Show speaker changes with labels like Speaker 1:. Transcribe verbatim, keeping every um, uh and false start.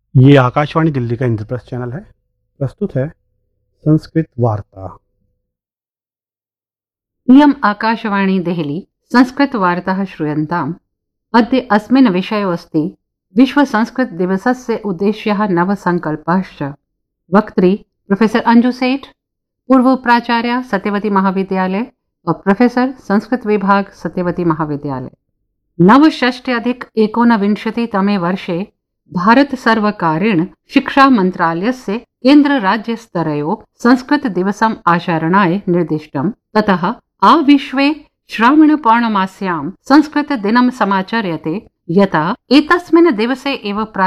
Speaker 1: ये आकाशवाणी दिल्ली का इंद्रप्रस्थ चैनल है। प्रस्तुत है संस्कृत वार्ता।
Speaker 2: इयम् आकाशवाणी देहली संस्कृतवार्ताः श्रूयन्ताम्। अद्य अस्मिन् विषयो अस्ति विश्वसंस्कृतदिवसस्य उद्देश्यः नवसङ्कल्पाश्च। वक्त्री प्रोफेसर अंजु सेठ, पूर्व प्राचार्य सत्यवती महाविद्यालय और प्रोफेसर संस्कृत विभाग सत्यवती महाविद्यालय। नवषष्ट्यधिक एकोनविंशतितमे वर्षे भारत सर्वकारेण शिक्षा मन्त्रालयस्य केन्द्र राज्य स्तरयोः संस्कृत दिवसम् आचरणाय निर्दिष्टम्। ततः आविश्वे श्रावण पौर्णमास्यां संस्कृत दिनं समाचर्यते, यथा एतस्मिन् दिवसे एव